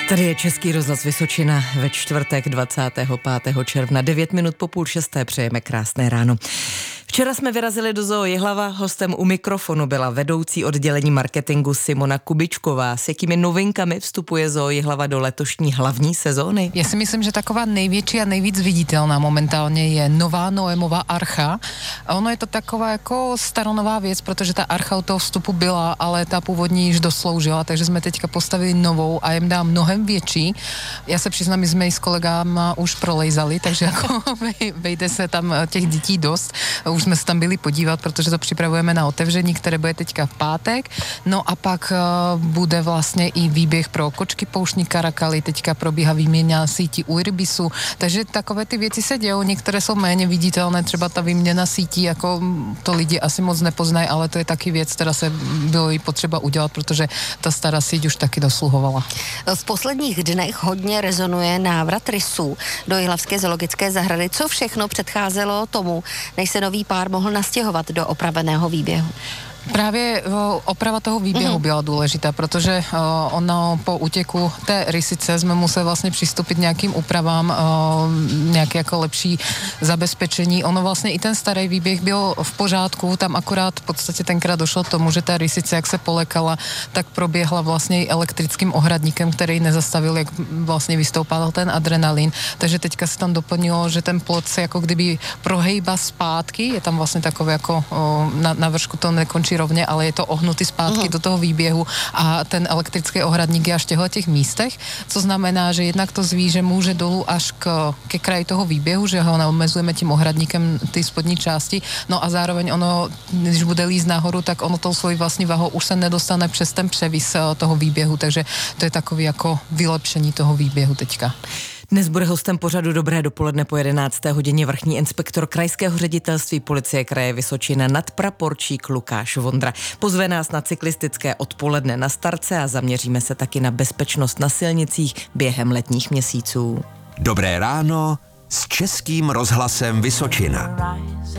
Tady je Český rozhlas Vysočina ve čtvrtek 25. června, 9 minut po 5:30, přejeme krásné ráno. Včera jsme vyrazili do Zoo Jihlava, hostem u mikrofonu byla vedoucí oddělení marketingu Simona Kubičková. S jakými novinkami vstupuje Zoo Jihlava do letošní hlavní sezóny? Já si myslím, že taková největší a nejvíc viditelná momentálně je nová Noémova archa. A ono je to taková jako staronová věc, protože ta archa u toho vstupu byla, ale ta původní již dosloužila, takže jsme teďka postavili novou a jim dá mnohem větší. Já se přiznám, my jsme ji s kolegama už prolejzali, takže jako vejde se tam těch dětí dost. Už jsme se tam byli podívat, protože to připravujeme na otevření, které bude teďka v pátek. No a pak bude vlastně i výběh pro kočky pouštní karakaly, teďka probíhá výměna sítí u Irbisu, takže takové ty věci se dějou, některé jsou méně viditelné, třeba ta výměna sítí, jako to lidi asi moc nepoznají, ale to je taky věc, která se bylo i potřeba udělat, protože ta stará síť už taky dosluhovala. V posledních dnech hodně rezonuje návrat rysů do Jihlavské zoologické zahrady. Co všechno předcházelo tomu, než se nový pár mohl nastěhovat do opraveného výběhu? Právě oprava toho výběhu byla důležitá, protože ono po útěku té rysice jsme museli vlastně přistupit nějakým úpravám, nějaké jako lepší zabezpečení. Ono vlastně i ten starý výběh byl v pořádku, tam akorát v podstatě tenkrát došlo k tomu, že ta rysice, jak se polekala, tak proběhla vlastně i elektrickým ohradníkem, který nezastavil, jak vlastně vystoupal ten adrenalin. Takže teďka se tam doplnilo, že ten plot se jako kdyby prohejba zpátky, je tam vlastně takové jako na vršku to nekončí rovně, ale je to ohnutý zpátky do toho výběhu a ten elektrický ohradník je až v těch místech, co znamená, že jednak to zvíře může dolů až ke kraji toho výběhu, že ho neomezujeme tím ohradníkem ty spodní části, no a zároveň ono, když bude líst nahoru, tak ono tou svojí vlastní váhou už se nedostane přes ten převis toho výběhu, takže to je takový jako vylepšení toho výběhu teďka. Dnes bude hostem pořadu Dobré dopoledne po 11. hodině vrchní inspektor Krajského ředitelství policie kraje Vysočina nadpraporčík Lukáš Vondra. Pozve nás na cyklistické odpoledne na Starce a zaměříme se taky na bezpečnost na silnicích během letních měsíců. Dobré ráno s Českým rozhlasem Vysočina.